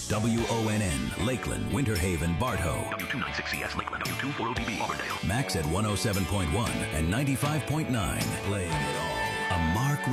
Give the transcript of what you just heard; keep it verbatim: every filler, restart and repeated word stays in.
W O N N, Lakeland, Winter Haven, Bart Ho. W two ninety-six C S, Lakeland. W two four O D B, Auburndale. Max at one oh seven point one and ninety-five point nine. Playing it all.